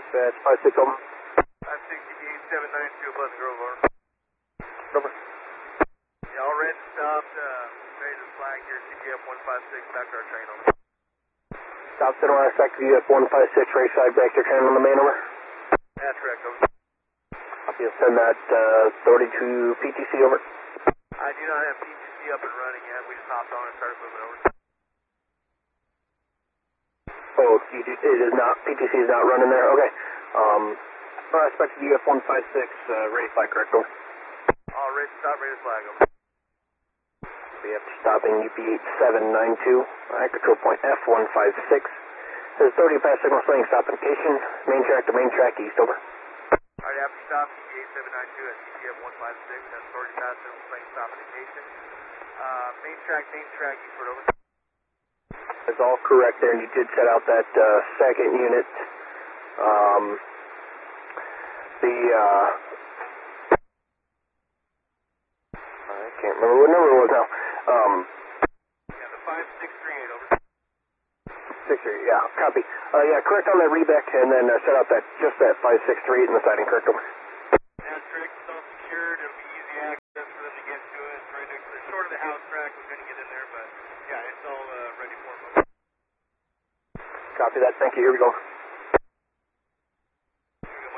That's 56 over. 568, 792, Pleasant Grove, over. Over. Yeah, all red stopped, ready to flag here, CGF 156, back to our train, over. Stop center on effect, UF 156, right side, back to your train on the main, over. That's correct, over. Copy, I'll send that authority to PTC, over. I do not have PTC up and running yet, we just hopped on and started moving over. Oh, it is not, PTC is not running there, okay. Expect UF 156, ready to fly, correct, over. All ready to stop, ready to flag, over. We have stopping UP8792, at control point F156. There's 30 pass signal saying stop indication, main track east, over. Alright, after stop, CGA 792 at CGF 156, that's 30 pass signal saying stop indication. Main track eastward, over. That's all correct there, and you did set out that second unit. I can't remember what number it was now. Yeah, the 5638, over. 638, yeah, copy. Yeah, correct on that reback, and then set out just that 563 in the siding, correct, over. That's correct, it's all secured, it'll be easy access for them to get to it. It's right next to, short of the house track, we're going to get in there, but yeah, it's all ready for them. Copy that, thank you, here we go.